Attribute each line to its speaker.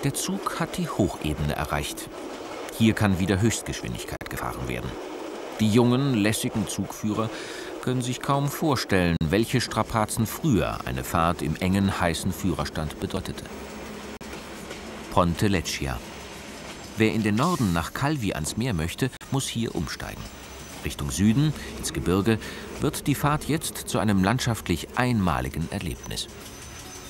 Speaker 1: Der Zug hat die Hochebene erreicht. Hier kann wieder Höchstgeschwindigkeit gefahren werden. Die jungen, lässigen Zugführer können sich kaum vorstellen, welche Strapazen früher eine Fahrt im engen, heißen Führerstand bedeutete. Ponte Leccia. Wer in den Norden nach Calvi ans Meer möchte, muss hier umsteigen. Richtung Süden, ins Gebirge, wird die Fahrt jetzt zu einem landschaftlich einmaligen Erlebnis.